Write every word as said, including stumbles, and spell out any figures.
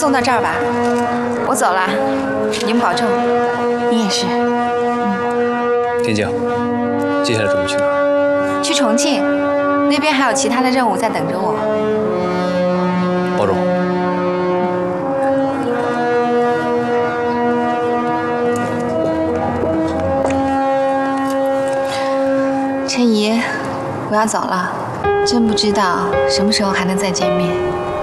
送到这儿吧。我走了，你们保重。你也是。 田静，接下来准备去哪儿？ 去重庆，那边还有其他的任务在等着我。 保重。 陈怡，我要走了，真不知道什么时候还能再见面。